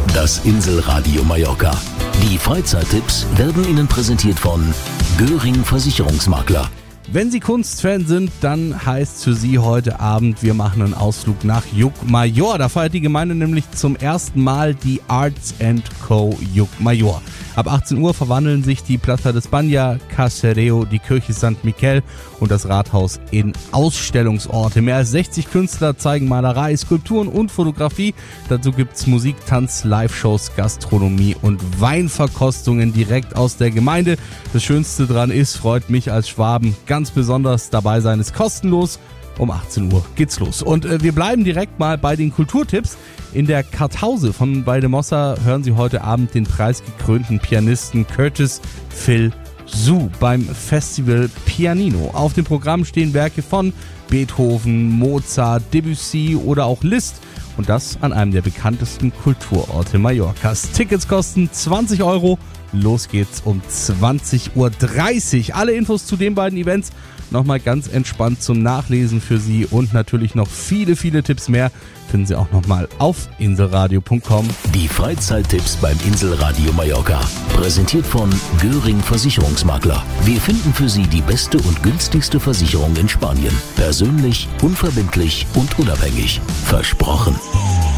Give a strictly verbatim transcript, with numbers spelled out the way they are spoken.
Das Inselradio Mallorca. Die Freizeittipps werden Ihnen präsentiert von Göring Versicherungsmakler. Wenn Sie Kunstfan sind, dann heißt für Sie heute Abend, wir machen einen Ausflug nach Llucmajor. Da feiert die Gemeinde nämlich zum ersten Mal die Arts and Co. Llucmajor. Ab achtzehn Uhr verwandeln sich die Plaza de España, Casereo, die Kirche Sankt Miquel und das Rathaus in Ausstellungsorte. Mehr als sechzig Künstler zeigen Malerei, Skulpturen und Fotografie. Dazu gibt's Musik, Tanz, Live-Shows, Gastronomie und Weinverkostungen direkt aus der Gemeinde. Das Schönste dran ist, freut mich als Schwaben ganz besonders, dabei sein ist kostenlos. Um achtzehn Uhr geht's los. Und äh, wir bleiben direkt mal bei den Kulturtipps. In der Kartause von Valldemossa hören Sie heute Abend den preisgekrönten Pianisten Curtis Phil Zhu beim Festival Pianino. Auf dem Programm stehen Werke von Beethoven, Mozart, Debussy oder auch Liszt. Und das an einem der bekanntesten Kulturorte Mallorcas. Tickets kosten zwanzig Euro. Los geht's um zwanzig Uhr dreißig. Alle Infos zu den beiden Events nochmal ganz entspannt zum Nachlesen für Sie und natürlich noch viele, viele Tipps mehr finden Sie auch nochmal auf inselradio punkt com. Die Freizeittipps beim Inselradio Mallorca. Präsentiert von Göring Versicherungsmakler. Wir finden für Sie die beste und günstigste Versicherung in Spanien. Persönlich, unverbindlich und unabhängig. Versprochen.